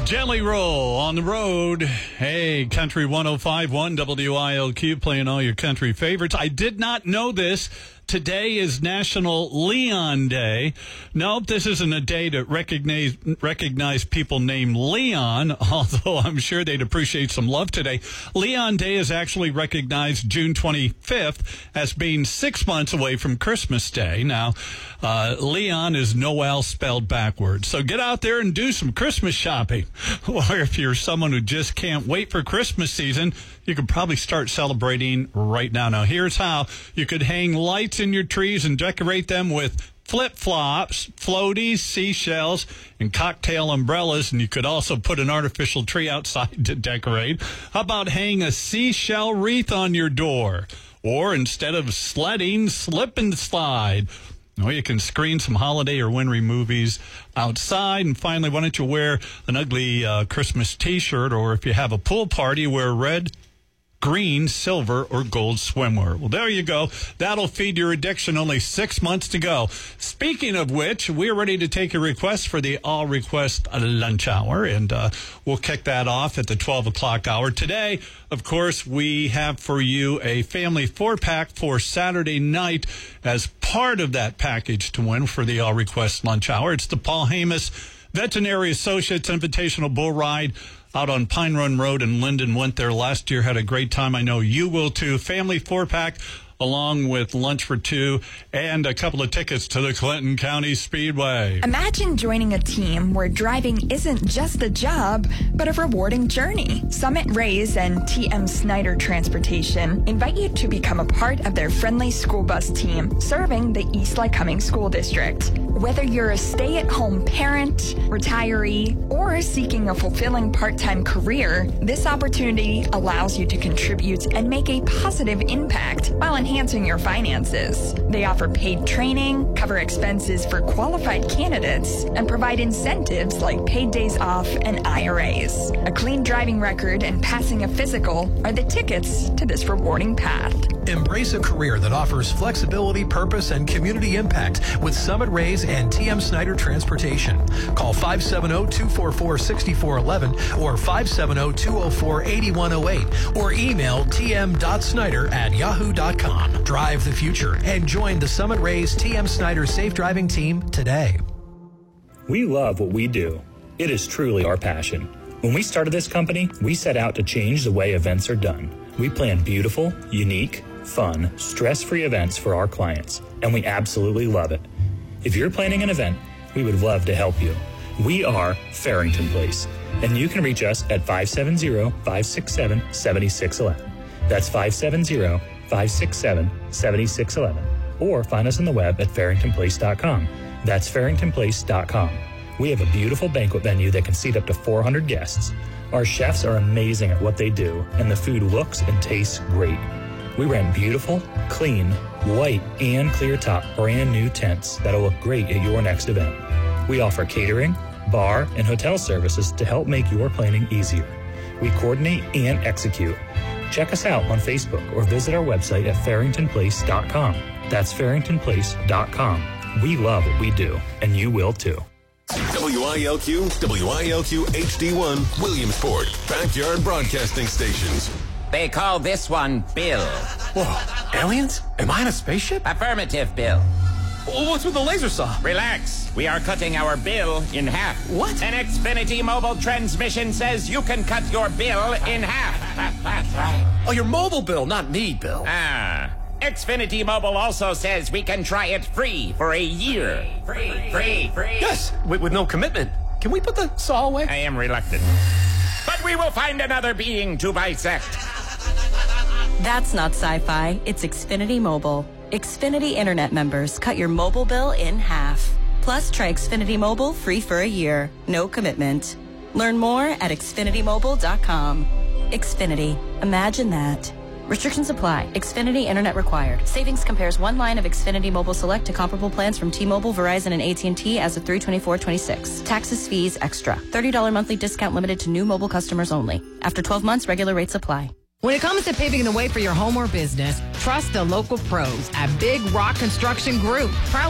Jelly Roll on the road. Hey, Country 105.1 WILQ playing all your country favorites. I did not know this. Today is National Leon Day. Nope, this isn't a day to recognize people named Leon, although I'm sure they'd appreciate some love today. Leon Day is actually recognized June 25th as being 6 months away from Christmas Day. Now, Leon is Noel spelled backwards. So get out there and do some Christmas shopping. Or if you're someone who just can't wait for Christmas season, you could probably start celebrating right now. Now, here's how. You could hang lights in your trees and decorate them with flip-flops, floaties, seashells, and cocktail umbrellas. And you could also put an artificial tree outside to decorate. How about hang a seashell wreath on your door? Or instead of sledding, slip and slide. Or you can screen some holiday or wintry movies outside. And finally, why don't you wear an ugly Christmas T-shirt, or if you have a pool party, wear red, green, silver, or gold swimwear. Well, there you go. That'll feed your addiction. Only 6 months to go. Speaking of which, we're ready to take a request for the All Request Lunch Hour, and we'll kick that off at the 12 o'clock hour. Today, of course, we have for you a family 4-pack for Saturday night as part of that package to win for the All Request Lunch Hour. It's the Paul Hamas Veterinary Associates Invitational Bull Ride out on Pine Run Road in Linden. Went there last year, had a great time. I know you will too. Family 4-pack along with lunch for two and a couple of tickets to the Clinton County Speedway. Imagine joining a team where driving isn't just a job, but a rewarding journey. Summit Rays and TM Snyder Transportation invite you to become a part of their friendly school bus team serving the East Lycoming School District. Whether you're a stay-at-home parent, retiree, or seeking a fulfilling part-time career, this opportunity allows you to contribute and make a positive impact while enhancing your finances. They offer paid training, cover expenses for qualified candidates, and provide incentives like paid days off and IRAs. A clean driving record and passing a physical are the tickets to this rewarding path. Embrace a career that offers flexibility, purpose, and community impact with Summit Rays and TM Snyder Transportation. Call 570-244-6411 or 570-204-8108 or email tm.snyder@yahoo.com. Drive the future and join the Summit Rays TM Snyder Safe Driving Team today. We love what we do. It is truly our passion. When we started this company, we set out to change the way events are done. We plan beautiful, unique, fun, stress-free events for our clients, and we absolutely love it. If you're planning an event, we would love to help you. We are Farrington Place, and you can reach us at 570-567-7611. That's 570-567-7611. Or find us on the web at farringtonplace.com. That's farringtonplace.com. We have a beautiful banquet venue that can seat up to 400 guests. Our chefs are amazing at what they do, and the food looks and tastes great. We rent beautiful, clean, white, and clear top brand new tents that'll look great at your next event. We offer catering, bar, and hotel services to help make your planning easier. We coordinate and execute. Check us out on Facebook or visit our website at farringtonplace.com. That's farringtonplace.com. We love what we do, and you will too. WILQ HD1, Williamsport, backyard broadcasting stations. They call this one Bill. Whoa, aliens? Am I in a spaceship? Affirmative, Bill. What's with the laser saw? Relax. We are cutting our bill in half. What? An Xfinity mobile transmission says you can cut your bill in half. Oh, your mobile bill, not me, Bill. Xfinity Mobile also says we can try it free for a year. Free. Yes, with no commitment. Can we put the saw away? I am reluctant. But we will find another being to bisect. That's not sci-fi. It's Xfinity Mobile. Xfinity Internet members cut your mobile bill in half. Plus, try Xfinity Mobile free for a year. No commitment. Learn more at xfinitymobile.com. Xfinity. Imagine that. Restrictions apply. Xfinity Internet required. Savings compares one line of Xfinity Mobile Select to comparable plans from T-Mobile, Verizon, and AT&T as of 3/24/26. Taxes, fees, extra. $30 monthly discount limited to new mobile customers only. After 12 months, regular rates apply. When it comes to paving the way for your home or business, trust the local pros at Big Rock Construction Group. Proud